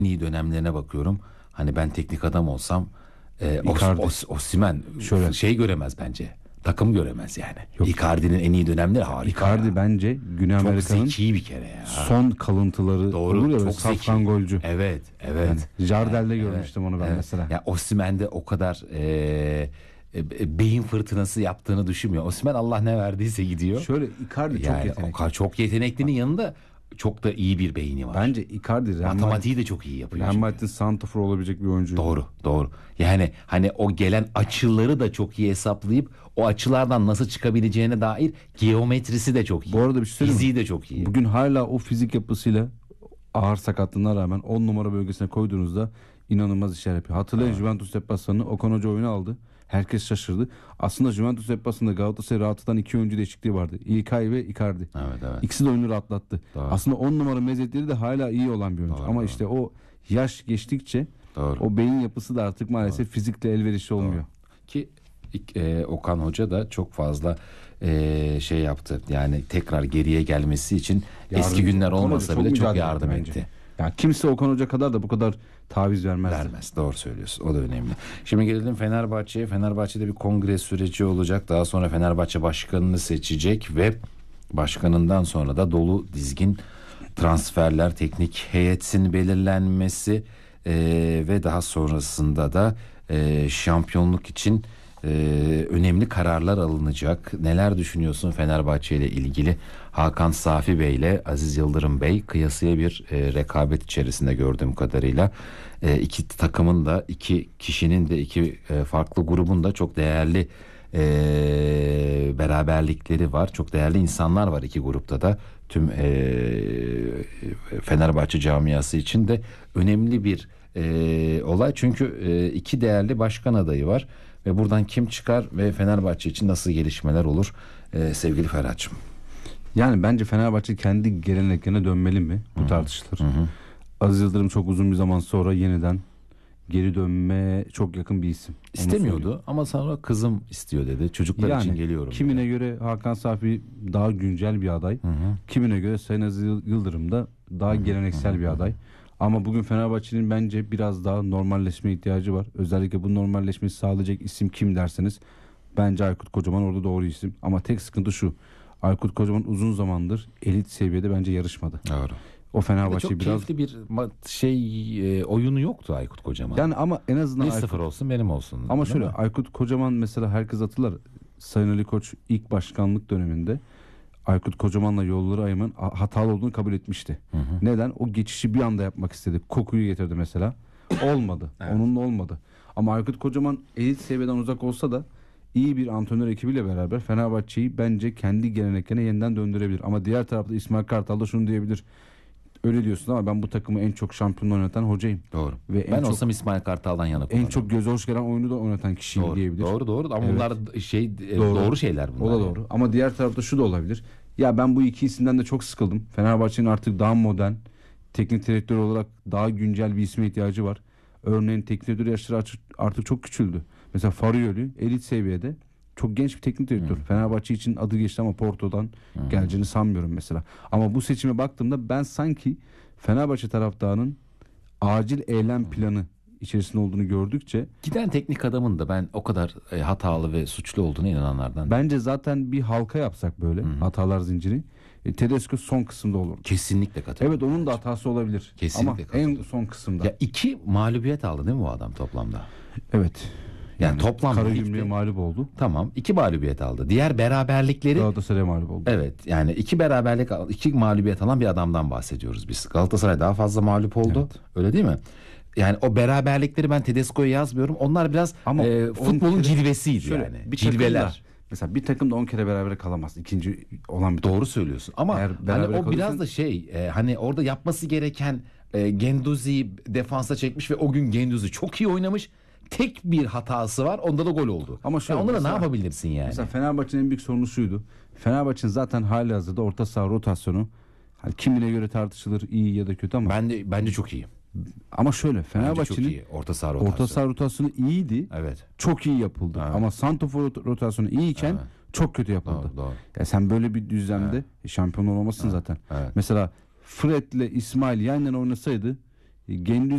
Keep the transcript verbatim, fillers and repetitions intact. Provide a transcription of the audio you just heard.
iyi dönemlerine bakıyorum. Hani ben teknik adam olsam e, Icardi. Os, Os, Osimhen Şöyle. şey göremez bence. Takım göremez yani. Yok. Icardi'nin en iyi dönemleri harika. Icardi ya. bence Güney Çok Amerika'nın zeki bir kere ya. son kalıntıları Doğru. olur ya, Çok böyle safkan zeki. golcü. Evet, evet. Yani Jardel'de Evet, görmüştüm onu ben evet. mesela. Ya Osimhen'de o kadar e, e, beyin fırtınası yaptığını düşünmüyor. Osimhen Allah ne verdiyse gidiyor. Şöyle Icardi çok Yani yetenekli. o kadar çok yeteneklinin yanında çok da iyi bir beyni var. Bence Icardi Real Madrid, Matematiği de çok iyi yapıyor. Real çünkü. Madrid'in santrafor olabilecek bir oyuncu. Doğru, doğru. Yani hani o gelen açıları da çok iyi hesaplayıp o açılardan nasıl çıkabileceğine dair geometrisi de çok iyi. Bu arada bir şey söyleyeyim mi? Fiziği de çok iyi. Bugün hala o fizik yapısıyla ağır sakatlığına rağmen on numara bölgesine koyduğunuzda inanılmaz işler yapıyor. Hatırlayın, Juventus deplasmanını Okan Hoca oyuna aldı. Herkes şaşırdı. Aslında Juventus deplasmanında Galatasaray rahatlatan iki oyuncu değişikliği vardı. İlkay ve Icardi. Evet, evet. İkisi de oyunu rahatlattı. Doğru. Aslında on numara meziyetleri de hala iyi olan bir oyuncu. Doğru, Ama doğru. işte o yaş geçtikçe Doğru. o beyin yapısı da artık maalesef fizikle elverişli olmuyor. Ki e, Okan Hoca da çok fazla e, şey yaptı. Yani tekrar geriye gelmesi için eski Yardımcı. günler Okan Hoca olmasa çok bile çok mücadele yardım etti bence. etti. Yani kimse Okan Hoca kadar da bu kadar taviz vermez. Vermez. Doğru söylüyorsun. O da önemli. Şimdi gelelim Fenerbahçe'ye. Fenerbahçe'de bir kongre süreci olacak. Daha sonra Fenerbahçe başkanını seçecek ve başkanından sonra da dolu dizgin transferler, teknik heyetin belirlenmesi e, ve daha sonrasında da e, şampiyonluk için e, önemli kararlar alınacak. Neler düşünüyorsun Fenerbahçe ile ilgili? Hakan Safi Bey ile Aziz Yıldırım Bey kıyasıya bir e, rekabet içerisinde gördüğüm kadarıyla. E, iki takımın da, iki kişinin de, iki e, farklı grubun da çok değerli e, beraberlikleri var. Çok değerli insanlar var iki grupta da. Tüm e, Fenerbahçe camiası için de önemli bir e, olay. Çünkü e, iki değerli başkan adayı var. Ve buradan kim çıkar ve Fenerbahçe için nasıl gelişmeler olur e, sevgili Ferhat'cığım? Yani bence Fenerbahçe kendi geleneklerine dönmeli mi? Bu tartışılır. Hı hı. Aziz Yıldırım çok uzun bir zaman sonra yeniden geri dönmeye çok yakın bir isim. Onu söyleyeyim. İstemiyordu ama sonra kızım istiyor dedi. Çocuklar Yani için geliyorum. kimine dedi. göre Hakan Safi daha güncel bir aday. Hı hı. Kimine göre Sayın Aziz Yıldırım da daha geleneksel bir aday. Ama bugün Fenerbahçe'nin bence biraz daha normalleşme ihtiyacı var. Özellikle bu normalleşmeyi sağlayacak isim kim derseniz bence Aykut Kocaman orada doğru isim. Ama tek sıkıntı şu: Aykut Kocaman uzun zamandır elit seviyede bence yarışmadı. Doğru. O Fenerbahçe Çok biraz keyifli bir ma- şey e, oyunu yoktu Aykut Kocaman. yani ama en azından bir Aykut, sıfır olsun benim olsun. ama değil şöyle mi? Aykut Kocaman mesela herkes hatırlar. Sayın Ali Koç ilk başkanlık döneminde Aykut Kocaman'la yolları ayırmanın hatalı olduğunu kabul etmişti. Hı hı. Neden? O geçişi bir anda yapmak istedi. Kokuyu getirdi mesela. Olmadı. Evet. Onunla olmadı. Ama Aykut Kocaman elit seviyeden uzak olsa da iyi bir antrenör ekibiyle beraber Fenerbahçe'yi bence kendi geleneklerine yeniden döndürebilir. Ama diğer tarafta İsmail Kartal da şunu diyebilir: öyle diyorsun ama ben bu takımı en çok şampiyon oynatan hocayım. Doğru. Ve en ben çok- olsam İsmail Kartal'dan yana En kullanırım. çok göze hoş gelen oyunu da oynatan kişiyim doğru, diyebilir. Doğru doğru ama Evet. bunlar şey e, Doğru. doğru. şeyler bunlar. O da yani. doğru. Ama diğer tarafta şu da olabilir: ya ben bu iki isimden de çok sıkıldım. Fenerbahçe'nin artık daha modern, teknik direktör olarak daha güncel bir isme ihtiyacı var. Örneğin teknik direktör yaşları artık- artık çok küçüldü. Mesela Farioli elit seviyede çok genç bir teknik direktör. Fenerbahçe için adı geçti ama Porto'dan geleceğini sanmıyorum mesela. Ama bu seçime baktığımda ben sanki Fenerbahçe taraftarının acil eylem planı içerisinde olduğunu gördükçe Giden teknik adamın da ben o kadar e, hatalı ve suçlu olduğuna inananlardan. bence zaten bir halka yapsak böyle hatalar zinciri, e, Tedesco son kısımda olur. Kesinlikle katılıyorum. Evet, onun da hatası olabilir. Kesinlikle Ama en katılıyorum. son kısımda. Ya iki mağlubiyet aldı değil mi bu adam toplamda? Evet. Yani, toplam Karagümrük'e ligde- mağlup oldu. Tamam, iki mağlubiyet aldı. Diğer beraberlikleri Galatasaray'a mağlup oldu. evet yani iki beraberlik al- iki mağlubiyet alan bir adamdan bahsediyoruz biz. Galatasaray daha fazla mağlup oldu. Öyle değil mi? Yani o beraberlikleri ben Tedesco'ya yazmıyorum. Onlar biraz Ama e, onun futbolun kere- cilvesiydi Şöyle, yani. bir takım Cilveler. da- mesela bir takım da on kere beraber kalamaz. İkinci olan bir Doğru söylüyorsun. Ama Eğer hani beraber o biraz kalırsan- da şey e, hani orada yapması gereken e, Genduzi'yi defansa çekmiş ve o gün Genduzi çok iyi oynamış. Tek bir hatası var. Onda da gol oldu. Ama şöyle, ya onda da mesela- ne yapabilirsin yani? Mesela Fenerbahçe'nin en büyük sorunu şuydu: Fenerbahçe'nin zaten halihazırda orta saha rotasyonu, hani kimine göre tartışılır iyi ya da kötü ama Ben de bence çok iyi. ama şöyle Bence çok Fenerbahçe'nin iyi. Orta saha rotasyonu. orta saha rotasyonu iyiydi. Evet. Çok iyi yapıldı. Evet. Ama santrafor rot- rotasyonu iyiyken Evet. çok kötü yapıldı. Doğru, doğru. Ya sen böyle bir düzlemde şampiyon olamazsın zaten. Evet. Mesela Fred'le İsmail yan yana oynasaydı, Gendüzi